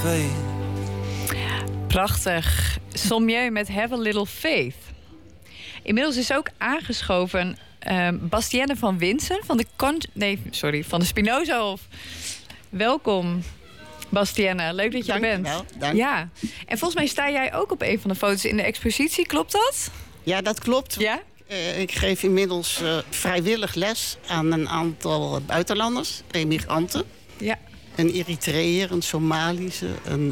faith. Prachtig. Sommieu met Have a Little Faith. Inmiddels is ook aangeschoven Bastienne van Winsen van de Spinozahof. Welkom, Bastienne. Leuk dat je er bent. Dank. Ja. En volgens mij sta jij ook op een van de foto's in de expositie. Klopt dat? Ja, dat klopt. Ja? Ik geef inmiddels vrijwillig les aan een aantal buitenlanders, emigranten. Ja. Een Eritreër, een Somalische,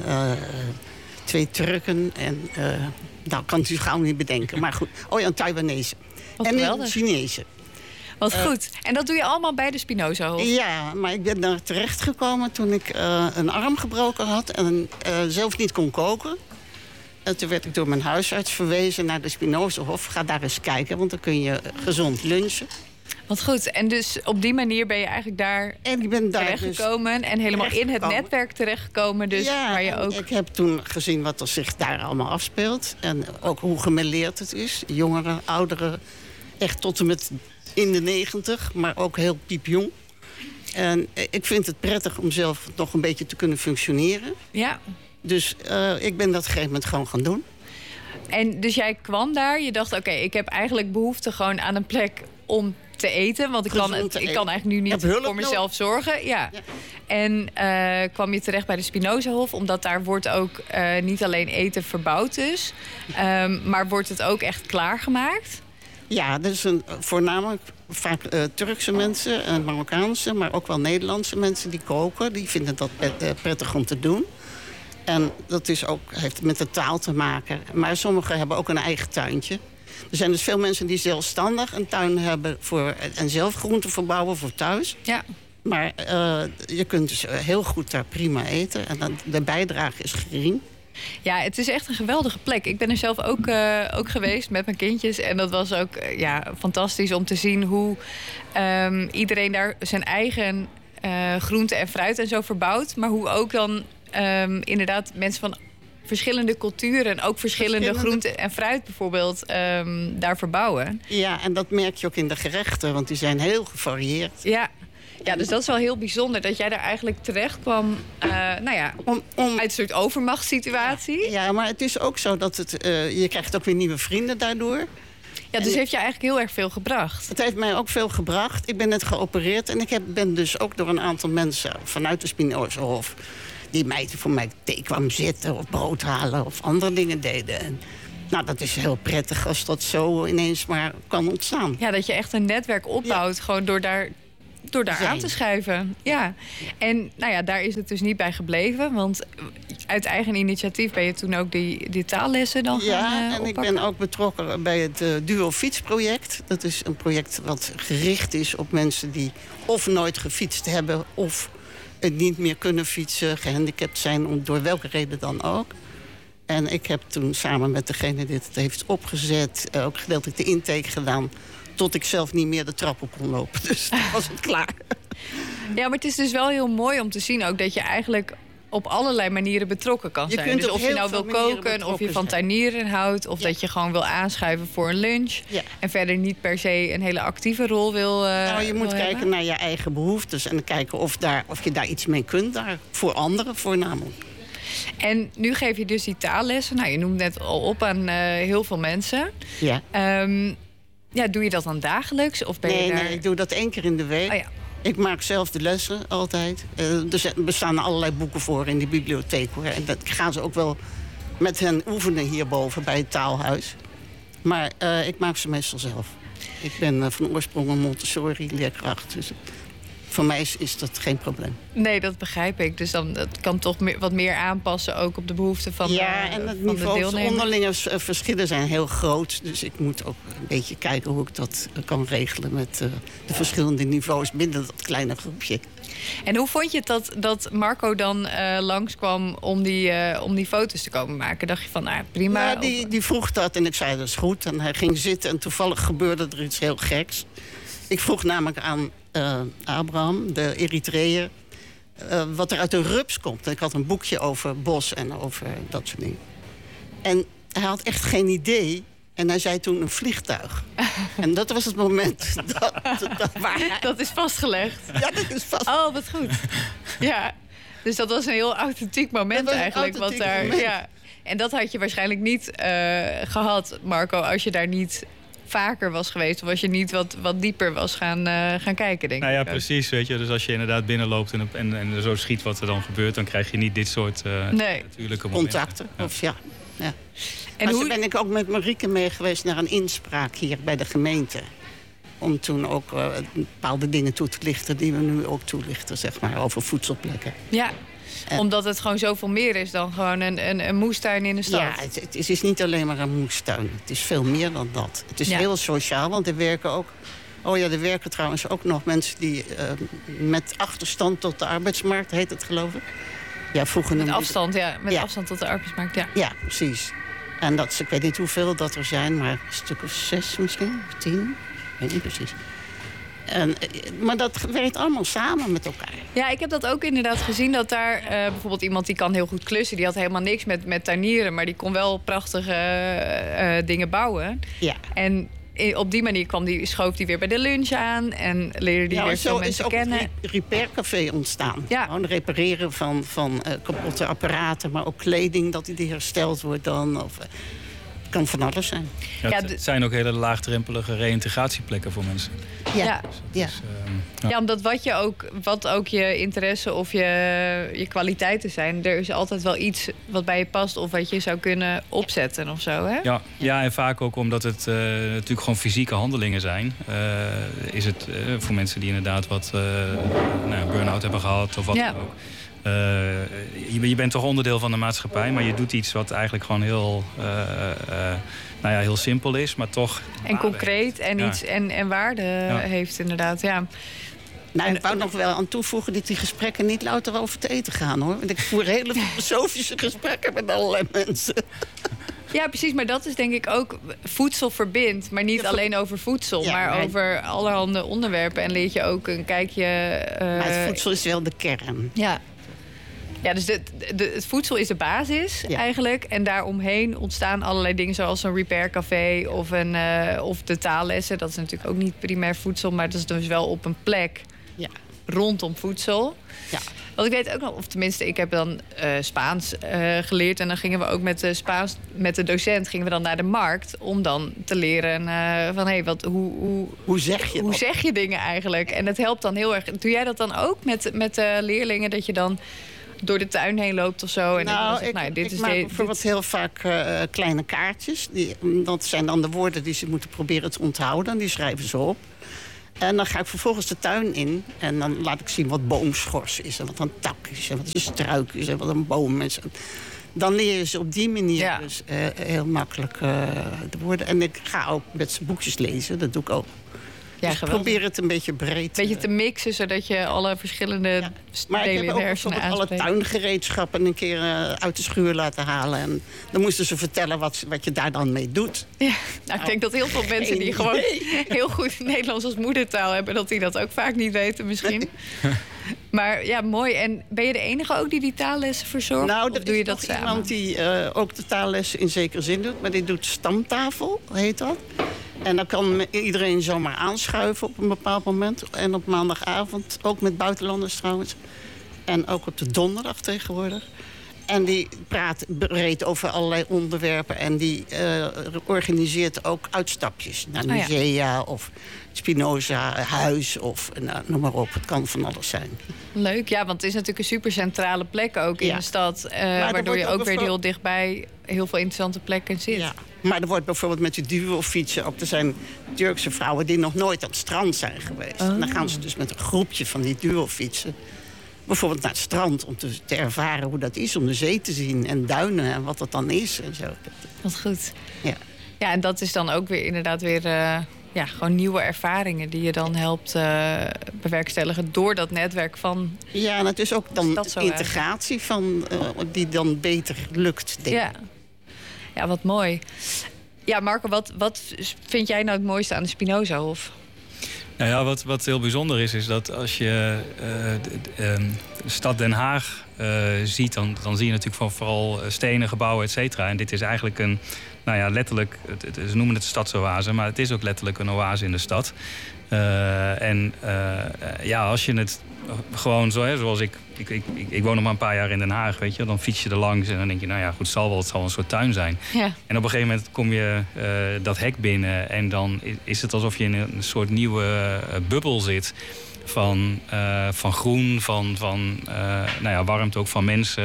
2 Turken en... nou, kan u gauw niet bedenken. Maar goed. Oh ja, een Taiwanese. En een Chinese. Wat goed. En dat doe je allemaal bij de Spinozahof? Ja, maar ik ben daar terechtgekomen toen ik een arm gebroken had en zelf niet kon koken. En toen werd ik door mijn huisarts verwezen naar de Spinozahof. Ga daar eens kijken, want dan kun je gezond lunchen. Wat goed. En dus op die manier ben je eigenlijk daar terechtgekomen. Dus en helemaal in het netwerk terechtgekomen. Dus ja, waar je ook... ik heb toen gezien wat er zich daar allemaal afspeelt. En ook hoe gemêleerd het is. Jongeren, ouderen, echt tot en met in de 90, maar ook heel piepjong. En ik vind het prettig om zelf nog een beetje te kunnen functioneren. Ja. Dus ik ben dat op een gegeven moment gewoon gaan doen. En dus jij kwam daar, je dacht, oké, ik heb eigenlijk behoefte gewoon aan een plek om te eten. Want ik kan eigenlijk nu niet voor mezelf zorgen. Ja. En kwam je terecht bij de Spinozahof, omdat daar wordt ook niet alleen eten verbouwd dus. Maar wordt het ook echt klaargemaakt? Ja, dat is voornamelijk vaak Turkse mensen en Marokkaanse, maar ook wel Nederlandse mensen die koken. Die vinden dat prettig om te doen. En dat heeft met de taal te maken. Maar sommigen hebben ook een eigen tuintje. Er zijn dus veel mensen die zelfstandig een tuin hebben en zelf groenten verbouwen voor thuis. Ja. Maar je kunt dus heel goed daar prima eten. En de bijdrage is gering. Ja, het is echt een geweldige plek. Ik ben er zelf ook geweest met mijn kindjes. En dat was ook fantastisch om te zien hoe iedereen daar zijn eigen groente en fruit en zo verbouwt. Maar hoe ook dan inderdaad mensen van verschillende culturen en ook verschillende groenten en fruit bijvoorbeeld daar verbouwen. Ja, en dat merk je ook in de gerechten, want die zijn heel gevarieerd. Ja, dus dat is wel heel bijzonder dat jij daar eigenlijk terecht kwam uit een soort overmachtssituatie. Ja, maar het is ook zo dat je krijgt ook weer nieuwe vrienden daardoor. Ja, dus heeft je eigenlijk heel erg veel gebracht. Het heeft mij ook veel gebracht. Ik ben net geopereerd en ik ben dus ook door een aantal mensen vanuit de Spinozahof die voor mij thee kwam zitten of brood halen of andere dingen deden. En, nou, dat is heel prettig als dat zo ineens maar kan ontstaan. Ja, dat je echt een netwerk opbouwt gewoon door daar aan te schuiven. Ja. En daar is het dus niet bij gebleven. Want uit eigen initiatief ben je toen ook die taallessen dan gaan en oppakken? Ik ben ook betrokken bij het Duo Fietsproject. Dat is een project wat gericht is op mensen die of nooit gefietst hebben of het niet meer kunnen fietsen, gehandicapt zijn, door welke reden dan ook. En ik heb toen samen met degene die het heeft opgezet ook gedeeltelijk de intake gedaan, tot ik zelf niet meer de trap op kon lopen. Dus toen was het klaar. Ja, maar het is dus wel heel mooi om te zien ook dat je eigenlijk op allerlei manieren betrokken kan zijn. Dus of je nou wil koken, of je van tuinieren houdt, of dat je gewoon wil aanschuiven voor een lunch. Ja. En verder niet per se een hele actieve rol wil je moet kijken naar je eigen behoeftes en kijken of je daar iets mee kunt, voor anderen voornamelijk. En nu geef je dus die taallessen. Nou, je noemt net al op aan heel veel mensen. Ja. Doe je dat dan dagelijks? Of ben je daar... Nee, ik doe dat 1 keer in de week. Oh ja. Ik maak zelf de lessen altijd. Er bestaan allerlei boeken voor in de bibliotheek. Hoor. En dat gaan ze ook wel met hen oefenen hierboven bij het taalhuis. Maar ik maak ze meestal zelf. Ik ben van oorsprong een Montessori-leerkracht. Dus voor mij is dat geen probleem. Nee, dat begrijp ik. Dus dan dat kan toch wat meer aanpassen ook op de behoeften van de deelnemers. Ja, en het niveau, de onderlinge verschillen zijn heel groot. Dus ik moet ook een beetje kijken hoe ik dat kan regelen met de verschillende niveaus binnen dat kleine groepje. En hoe vond je het dat Marco dan langskwam om die foto's te komen maken? Dacht je van, prima? Ja, die vroeg dat en ik zei dat is goed. En hij ging zitten en toevallig gebeurde er iets heel geks. Ik vroeg namelijk aan Abraham, de Eritreër, wat er uit de rups komt. Ik had een boekje over bos en over dat soort dingen. En hij had echt geen idee. En hij zei toen een vliegtuig. En dat was het moment dat is vastgelegd. Ja, dat is vastgelegd. Oh, wat goed. Ja. Dus dat was een heel authentiek moment eigenlijk. Wat daar, moment. Ja. En dat had je waarschijnlijk niet gehad, Marco, als je daar niet vaker was geweest. Of als je niet wat dieper was gaan kijken, denk ik. Nou ja, precies. Weet je. Dus als je inderdaad binnenloopt en er zo schiet wat er dan gebeurt, dan krijg je niet dit soort natuurlijke momenten. Contacten. Ja. Of ja. En hoe ben ik ook met Marieke mee geweest naar een inspraak hier bij de gemeente. Om toen ook bepaalde dingen toe te lichten die we nu ook toelichten, zeg maar, over voedselplekken. Ja. Omdat het gewoon zoveel meer is dan gewoon een moestuin in de stad. Ja, het is niet alleen maar een moestuin. Het is veel meer dan dat. Het is heel sociaal, want er werken ook... Oh ja, er werken trouwens ook nog mensen die met achterstand tot de arbeidsmarkt, heet het geloof ik. Ja, vroeger met afstand, afstand tot de arbeidsmarkt, ja. Ja, precies. En dat is, ik weet niet hoeveel dat er zijn, maar een stuk of 6 misschien, of 10. Ik weet niet precies. Maar dat werkt allemaal samen met elkaar. Ja, ik heb dat ook inderdaad gezien. Dat daar bijvoorbeeld iemand die kan heel goed klussen. Die had helemaal niks met tuinieren. Maar die kon wel prachtige dingen bouwen. Ja. En op die manier schoof die weer bij de lunch aan. En leerde die weer veel mensen kennen. Zo is ook het Repair-café ontstaan. Ja. Gewoon repareren van kapotte apparaten. Maar ook kleding dat die hersteld wordt dan. Of, kan van alles zijn. Ja, het zijn ook hele laagdrempelige reïntegratieplekken voor mensen. Ja. Ja. Dus, omdat wat ook je interesse of je kwaliteiten zijn, er is altijd wel iets wat bij je past of wat je zou kunnen opzetten of zo, hè? Ja, en vaak ook omdat het natuurlijk gewoon fysieke handelingen zijn. Is het voor mensen die inderdaad wat burn-out hebben gehad of wat dan ook. Je bent toch onderdeel van de maatschappij, maar je doet iets wat eigenlijk gewoon heel simpel is, maar toch en concreet en iets en waarde heeft inderdaad, ja. Nou, ik wou nog wel aan toevoegen dat die gesprekken niet louter over te eten gaan, hoor. Want ik voer hele filosofische gesprekken met allerlei mensen. Ja, precies. Maar dat is denk ik ook voedsel verbindt. Maar niet alleen over voedsel, maar over allerhande onderwerpen. En leert je ook een kijkje... maar het voedsel is wel de kern. Ja, dus het voedsel is de basis eigenlijk. En daaromheen ontstaan allerlei dingen zoals een repaircafé of de taallessen. Dat is natuurlijk ook niet primair voedsel, maar dat is dus wel op een plek rondom voedsel. Ja. Want ik weet ook nog, of tenminste, ik heb dan Spaans geleerd. En dan gingen we ook met de docent gingen we dan naar de markt om dan te leren van hoe zeg je dingen eigenlijk? En het helpt dan heel erg. Doe jij dat dan ook met leerlingen, dat je dan door de tuin heen loopt of zo? En ik maak bijvoorbeeld heel vaak kleine kaartjes. Dat zijn dan de woorden die ze moeten proberen te onthouden. Die schrijven ze op. En dan ga ik vervolgens de tuin in. En dan laat ik zien wat boomschors is. En wat een tak is. En wat een struik is. En wat een boom is. Dan leer je ze op die manier dus heel makkelijk de woorden. En ik ga ook met ze boekjes lezen. Dat doe ik ook. Ja, dus probeer het een beetje breed. Een beetje te mixen, zodat je alle verschillende delen in de hersenen aanspreekt. Ik heb ook alle tuingereedschappen een keer uit de schuur laten halen. En dan moesten ze vertellen wat je daar dan mee doet. Ja, ik denk dat heel veel mensen die gewoon heel goed Nederlands als moedertaal hebben, dat die dat ook vaak niet weten misschien. Nee. Maar ja, mooi. En ben je de enige ook die taallessen verzorgt? Nou, of doe je dat samen? Iemand die ook de taallessen in zekere zin doet. Maar die doet stamtafel, heet dat. En dan kan iedereen zomaar aanschuiven op een bepaald moment. En op maandagavond, ook met buitenlanders trouwens. En ook op de donderdag tegenwoordig. En die praat breed over allerlei onderwerpen. En die organiseert ook uitstapjes naar musea of Spinoza-huis of noem maar op. Het kan van alles zijn. Leuk, ja, want het is natuurlijk een super centrale plek ook in de stad. Waardoor je ook weer heel dichtbij heel veel interessante plekken zit. Ja. Maar er wordt bijvoorbeeld met die duofietsen ook... Er zijn Turkse vrouwen die nog nooit aan het strand zijn geweest. En dan gaan ze dus met een groepje van die duofietsen bijvoorbeeld naar het strand om te ervaren hoe dat is, om de zee te zien en duinen en wat dat dan is en zo. Wat goed. Ja. Ja, en dat is dan ook weer inderdaad weer gewoon nieuwe ervaringen die je dan helpt bewerkstelligen door dat netwerk van. Ja, en het is ook dan de integratie van die dan beter lukt, denk ik. Ja, wat mooi. Ja, Marco, wat vind jij nou het mooiste aan de Spinozahof? Nou ja, wat heel bijzonder is dat als je de stad Den Haag ziet, dan zie je natuurlijk van vooral stenen gebouwen, et cetera. En dit is eigenlijk een, letterlijk, ze noemen het stadsoase, maar het is ook letterlijk een oase in de stad. Als je het gewoon zo, hè, zoals ik woon nog maar een paar jaar in Den Haag, weet je. Dan fiets je er langs en dan denk je, nou ja, goed, het zal een soort tuin zijn. Ja. En op een gegeven moment kom je dat hek binnen en dan is het alsof je in een soort nieuwe bubbel zit. Van groen, van warmte ook van mensen.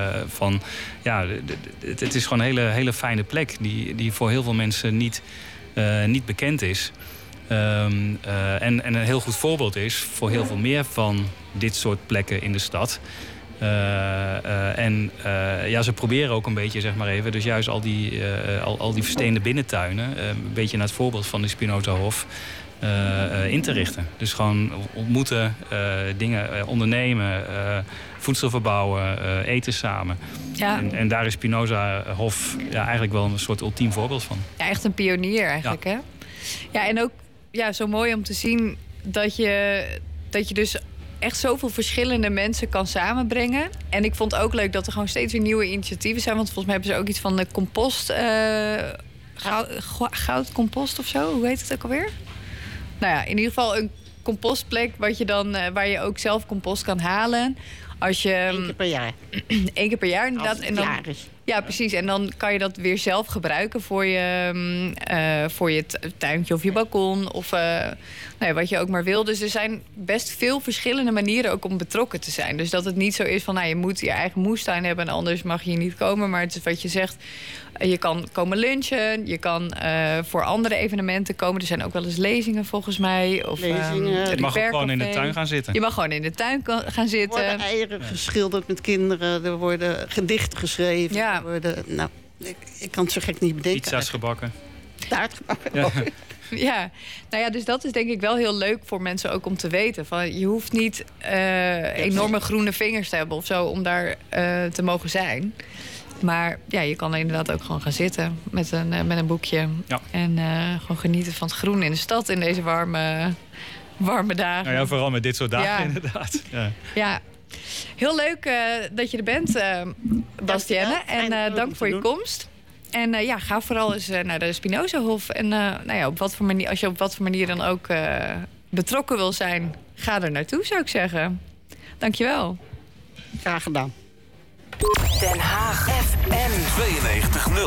Het is gewoon een hele fijne plek die voor heel veel mensen niet bekend is. En een heel goed voorbeeld is voor heel veel meer van dit soort plekken in de stad. Ze proberen ook een beetje, zeg maar even, dus juist al die versteende binnentuinen, een beetje naar het voorbeeld van de Spinozahof, in te richten. Dus gewoon ontmoeten, dingen ondernemen, voedsel verbouwen, eten samen. Ja. En daar is Spinozahof eigenlijk wel een soort ultiem voorbeeld van. Ja, echt een pionier eigenlijk, hè? Ja, en ook zo mooi om te zien dat je dus echt zoveel verschillende mensen kan samenbrengen. En ik vond ook leuk dat er gewoon steeds weer nieuwe initiatieven zijn. Want volgens mij hebben ze ook iets van de compost, goudcompost of zo. Hoe heet het ook alweer? Nou ja, in ieder geval een compostplek waar je ook zelf compost kan halen. Als je 1 keer per jaar. 1 keer per jaar, inderdaad. Als het klaar is. Ja, precies. En dan kan je dat weer zelf gebruiken voor je tuintje of je balkon. Of wat je ook maar wil. Dus er zijn best veel verschillende manieren ook om betrokken te zijn. Dus dat het niet zo is van, je moet je eigen moestuin hebben en anders mag je hier niet komen. Maar het is wat je zegt, je kan komen lunchen. Je kan voor andere evenementen komen. Er zijn ook wel eens lezingen volgens mij. Of, lezingen. Je mag ook gewoon in de tuin gaan zitten. Je mag gewoon in de tuin gaan zitten. Er worden eieren geschilderd met kinderen. Er worden gedichten geschreven. Ja. Ik kan het zo gek niet bedenken. Pizza's gebakken. Taart gebakken. Ja. Ja, dus dat is denk ik wel heel leuk voor mensen ook om te weten. Van, je hoeft niet enorme groene vingers te hebben of zo om daar te mogen zijn. Maar je kan er inderdaad ook gewoon gaan zitten met een boekje. Ja. En gewoon genieten van het groen in de stad in deze warme dagen. Nou ja, vooral met dit soort dagen inderdaad. Ja. Heel leuk dat je er bent, Bastienne. En dank voor je komst. En ga vooral eens naar de Spinozahof. En als je op wat voor manier dan ook betrokken wil zijn, ga er naartoe, zou ik zeggen. Dankjewel. Graag gedaan. Den Haag FM 92.0